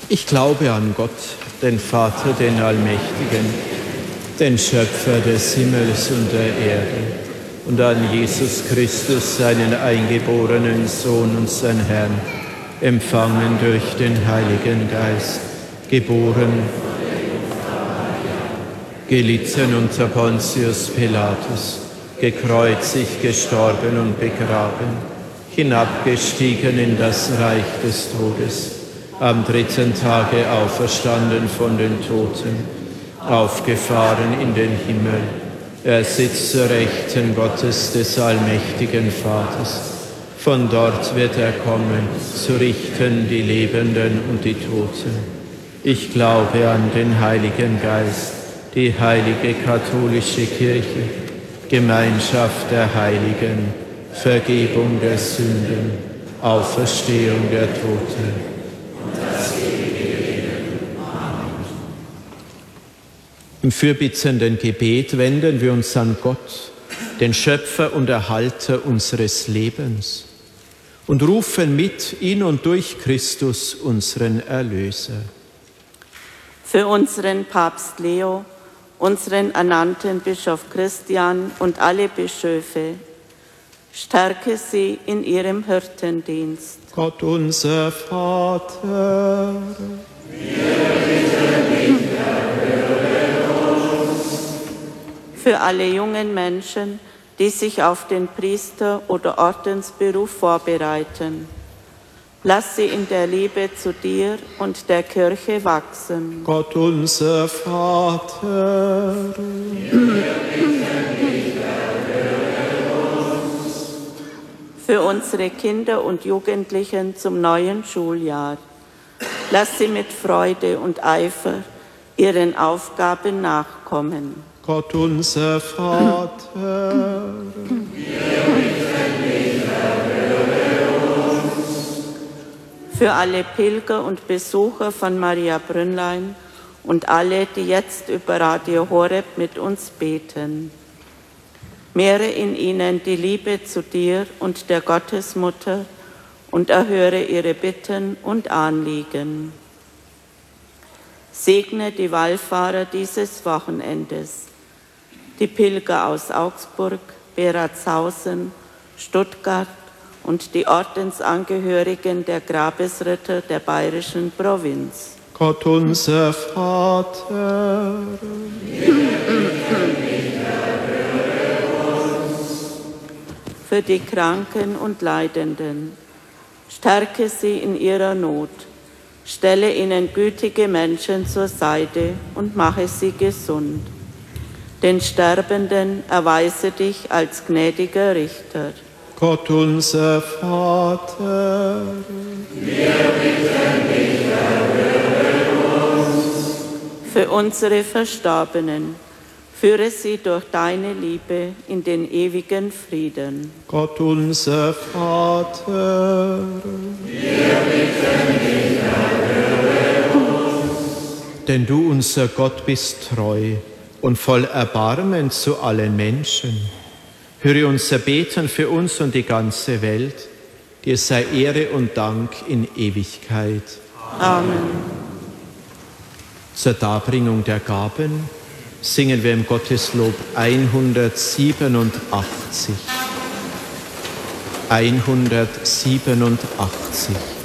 Ich glaube an Gott, den Vater, den Allmächtigen, den Schöpfer des Himmels und der Erde, und an Jesus Christus, seinen eingeborenen Sohn, unseren Herrn, empfangen durch den Heiligen Geist, geboren, gelitten unter Pontius Pilatus, gekreuzigt, gestorben und begraben, hinabgestiegen in das Reich des Todes, am dritten Tage auferstanden von den Toten, aufgefahren in den Himmel. Er sitzt zur Rechten Gottes des allmächtigen Vaters. Von dort wird er kommen, zu richten die Lebenden und die Toten. Ich glaube an den Heiligen Geist, die heilige katholische Kirche, Gemeinschaft der Heiligen, Vergebung der Sünden, Auferstehung der Toten. Im fürbittenden Gebet wenden wir uns an Gott, den Schöpfer und Erhalter unseres Lebens, und rufen mit in und durch Christus, unseren Erlöser. Für unseren Papst Leo, unseren ernannten Bischof Christian und alle Bischöfe, stärke sie in ihrem Hirtendienst. Gott unser Vater, für alle jungen Menschen, die sich auf den Priester- oder Ordensberuf vorbereiten, lass sie in der Liebe zu dir und der Kirche wachsen. Gott unser Vater, für unsere Kinder und Jugendlichen zum neuen Schuljahr, lass sie mit Freude und Eifer ihren Aufgaben nachkommen. Gott unser Vater, für alle Pilger und Besucher von Maria Brünnlein und alle, die jetzt über Radio Horeb mit uns beten. Mehre in ihnen die Liebe zu dir und der Gottesmutter und erhöre ihre Bitten und Anliegen. Segne die Wallfahrer dieses Wochenendes, die Pilger aus Augsburg, Beratshausen, Stuttgart und die Ordensangehörigen der Grabesritter der bayerischen Provinz. Gott unser Vater, für die Kranken und Leidenden, stärke sie in ihrer Not, stelle ihnen gütige Menschen zur Seite und mache sie gesund. Den Sterbenden erweise dich als gnädiger Richter. Gott unser Vater, für unsere Verstorbenen, führe sie durch deine Liebe in den ewigen Frieden. Gott unser Vater, denn du, unser Gott, bist treu und voll Erbarmen zu allen Menschen. Höre unser Beten für uns und die ganze Welt. Dir sei Ehre und Dank in Ewigkeit. Amen. Zur Darbringung der Gaben singen wir im Gotteslob 187. 187.